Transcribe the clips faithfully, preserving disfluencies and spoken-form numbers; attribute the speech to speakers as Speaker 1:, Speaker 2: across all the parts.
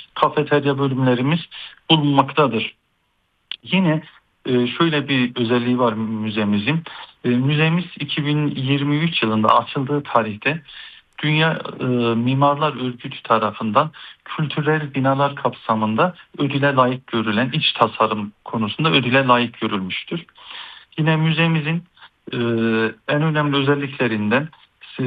Speaker 1: kafeterya bölümlerimiz bulunmaktadır. Yine e, şöyle bir özelliği var müzemizin. E, müzemiz iki bin yirmi üç yılında açıldığı tarihte Dünya e, Mimarlar Örgütü tarafından kültürel binalar kapsamında ödüle layık görülen iç tasarım konusunda ödüle layık görülmüştür. Yine müzemizin e, en önemli özelliklerinden e,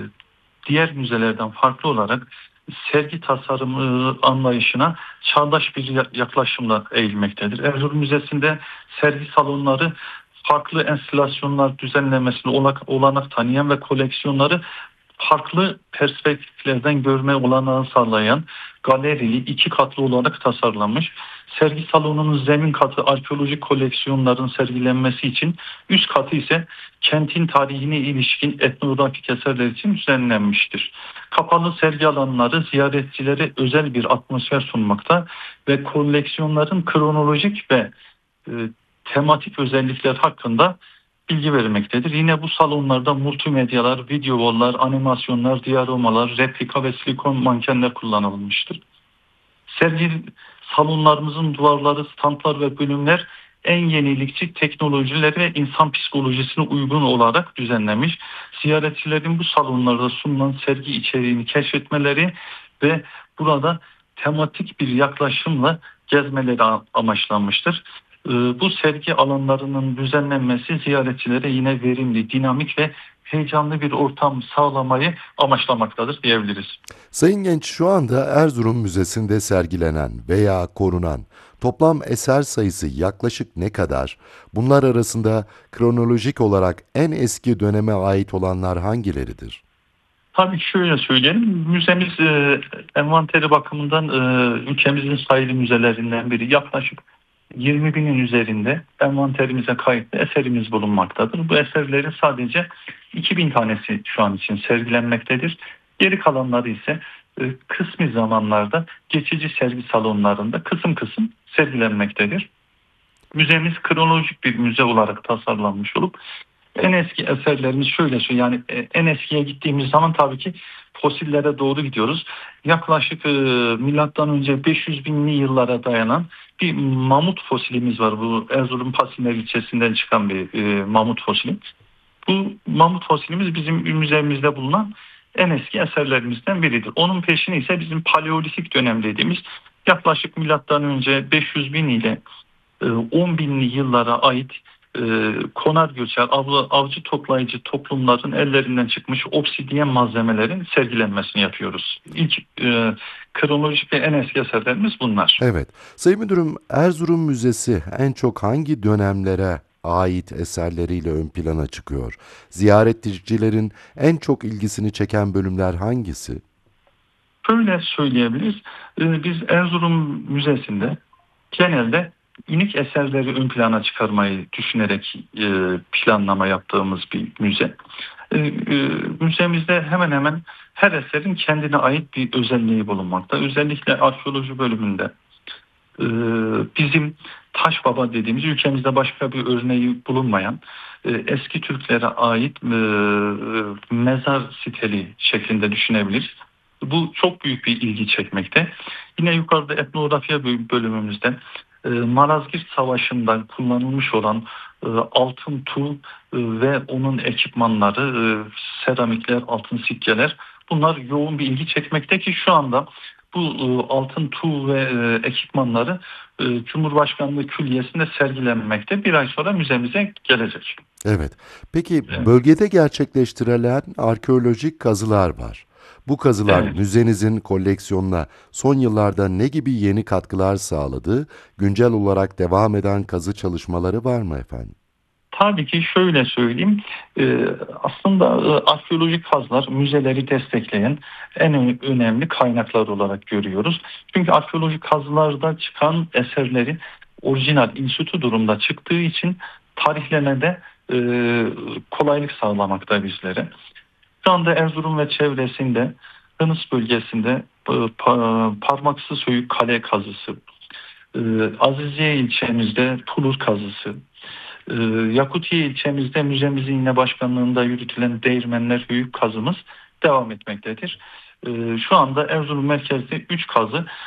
Speaker 1: diğer müzelerden farklı olarak sergi tasarımı anlayışına çağdaş bir yaklaşımla eğilmektedir. Erzurum Müzesi'nde sergi salonları farklı enstalasyonlar düzenlemesine olanak tanıyan ve koleksiyonları farklı perspektiflerden görme olanağı sağlayan galerili iki katlı olarak tasarlanmış. Sergi salonunun zemin katı arkeolojik koleksiyonların sergilenmesi için, üst katı ise kentin tarihine ilişkin etnografik eserler için düzenlenmiştir. Kapalı sergi alanları ziyaretçilere özel bir atmosfer sunmakta ve koleksiyonların kronolojik ve e, tematik özellikler hakkında bilgi vermektedir. Yine bu salonlarda multimedyalar, video wall'lar, animasyonlar, diyalomalar, replika ve silikon mankenler kullanılmıştır. Sergi salonlarımızın duvarları, standlar ve bölümler en yenilikçi teknolojileri ve insan psikolojisine uygun olarak düzenlenmiş. Ziyaretçilerin bu salonlarda sunulan sergi içeriğini keşfetmeleri ve burada tematik bir yaklaşımla gezmeleri amaçlanmıştır. Ee, Bu sergi alanlarının düzenlenmesi ziyaretçilere yine verimli, dinamik ve heyecanlı bir ortam sağlamayı amaçlamaktadır diyebiliriz.
Speaker 2: Sayın Genç, şu anda Erzurum Müzesi'nde sergilenen veya korunan toplam eser sayısı yaklaşık ne kadar? Bunlar arasında kronolojik olarak en eski döneme ait olanlar hangileridir?
Speaker 1: Tabii ki şöyle söyleyelim. Müzemiz e, envanteri bakımından e, ülkemizin sayılı müzelerinden biri. Yaklaşık yirmi binin üzerinde envanterimize kayıtlı eserimiz bulunmaktadır. Bu eserlerin sadece iki bin tanesi şu an için sergilenmektedir. Geri kalanları ise e, kısmi zamanlarda geçici sergi salonlarında kısım kısım sergilenmektedir. Müzemiz kronolojik bir müze olarak tasarlanmış olup en eski eserlerimiz şöyle şu yani e, en eskiye gittiğimiz zaman tabii ki fosillere doğru gidiyoruz. Yaklaşık e, milattan önce beş yüz binli yıllara dayanan bir mamut fosilimiz var. Bu Erzurum Pasinler ilçesinden çıkan bir e, mamut fosili. Bu mamut fosilimiz bizim müzemizde bulunan en eski eserlerimizden biridir. Onun peşini ise bizim paleolitik dönem dediğimiz yaklaşık milattan önce beş yüz bin ile on binli yıllara ait e, konar göçer, avlı, avcı toplayıcı toplumların ellerinden çıkmış obsidyen malzemelerin sergilenmesini yapıyoruz. İlk e, kronolojik ve en eski eserlerimiz bunlar.
Speaker 2: Evet, Sayın Müdürüm, Erzurum Müzesi en çok hangi dönemlere ait eserleriyle ön plana çıkıyor? Ziyaretçilerin en çok ilgisini çeken bölümler hangisi?
Speaker 1: Şöyle söyleyebiliriz. E, biz Erzurum Müzesi'nde genelde unik eserleri ön plana çıkarmayı düşünerek e, planlama yaptığımız bir müze. E, e, Müzemizde hemen hemen her eserin kendine ait bir özelliği bulunmakta. Özellikle arkeoloji bölümünde e, bizim Taş Baba dediğimiz ülkemizde başka bir örneği bulunmayan e, eski Türklere ait e, mezar steli şeklinde düşünebiliriz. Bu çok büyük bir ilgi çekmekte. Yine yukarıda etnografya bölümümüzde e, Malazgirt Savaşı'nda kullanılmış olan e, altın tuğ e, ve onun ekipmanları, e, seramikler, altın sikkeler bunlar yoğun bir ilgi çekmekte ki şu anda bu e, altın tuğ ve e, ekipmanları e, Cumhurbaşkanlığı Külliyesi'nde sergilenmekte. Bir ay sonra müzemize gelecek.
Speaker 2: Evet. Peki
Speaker 1: Evet.
Speaker 2: bölgede gerçekleştirilen arkeolojik kazılar var. Bu kazılar
Speaker 1: Evet.
Speaker 2: müzenizin koleksiyonuna son yıllarda ne gibi yeni katkılar sağladı? Güncel olarak devam eden kazı çalışmaları var mı efendim?
Speaker 1: Tabii ki şöyle söyleyeyim. Ee, aslında e, arkeolojik kazılar müzeleri destekleyen en ö- önemli kaynaklar olarak görüyoruz. Çünkü arkeolojik kazılarda çıkan eserlerin orijinal in situ durumda çıktığı için tarihlemede e, kolaylık sağlamakta bizlere. Şu anda Erzurum ve çevresinde Hınıs bölgesinde e, pa- Parmaksız Söyük Kale kazısı, e, Aziziye ilçemizde Pulur kazısı, ee, Yakutiye ilçemizde müzemizin yine başkanlığında yürütülen Değirmenler Höyük kazımız devam etmektedir. Ee, Şu anda Erzurum merkezde üç kazı